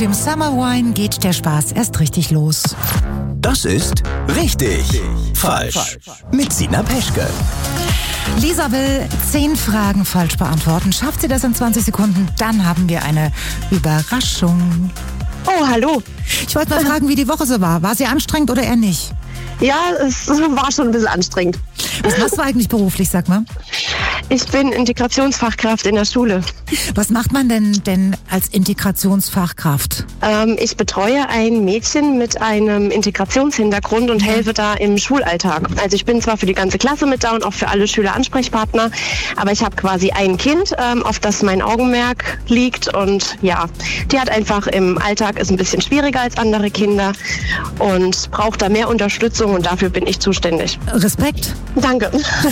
dem Summer Wine geht der Spaß erst richtig los. Das ist richtig falsch. Mit Sina Peschke. Lisa will 10 Fragen falsch beantworten. Schafft sie das in 20 Sekunden, dann haben wir eine Überraschung. Oh, hallo. Ich wollte mal fragen, wie die Woche so war. War sie anstrengend oder eher nicht? Ja, es war schon ein bisschen anstrengend. Was machst du eigentlich beruflich, sag mal? Ich bin Integrationsfachkraft in der Schule. Was macht man denn als Integrationsfachkraft? Ich betreue ein Mädchen mit einem Integrationshintergrund und helfe da im Schulalltag. Also ich bin zwar für die ganze Klasse mit da und auch für alle Schüler Ansprechpartner, aber ich habe quasi ein Kind, auf das mein Augenmerk liegt und ja, die hat einfach im Alltag ist ein bisschen schwieriger als andere Kinder und braucht da mehr Unterstützung und dafür bin ich zuständig. Respekt. Danke.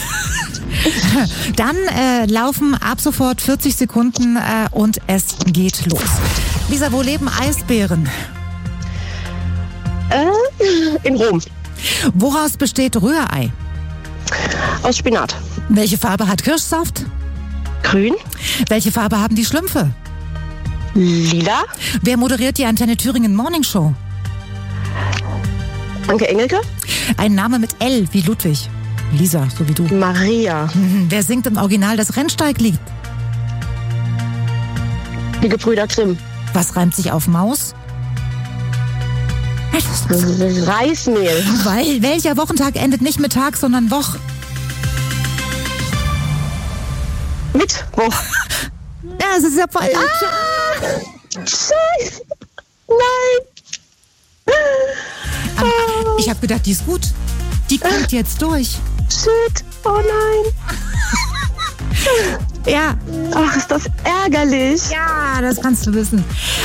Dann laufen ab sofort 40 Sekunden und es geht los. Lisa, wo leben Eisbären? In Rom. Woraus besteht Rührei? Aus Spinat. Welche Farbe hat Kirschsaft? Grün. Welche Farbe haben die Schlümpfe? Lila. Wer moderiert die Antenne Thüringen Morning Show? Anke Engelke. Ein Name mit L wie Ludwig. Lisa, so wie du. Maria. Wer singt im Original das Rennsteiglied? Die Gebrüder Grimm. Was reimt sich auf Maus? Reismehl. Weil welcher Wochentag endet nicht mit Tag, sondern Woch? Mittwoch. Ja, es ist ja voll. Scheiße. Nein. Ich habe gedacht, die ist gut. Die kommt jetzt durch. Shit. Oh nein. Ja. Ach, ist das ärgerlich. Ja, das kannst du wissen.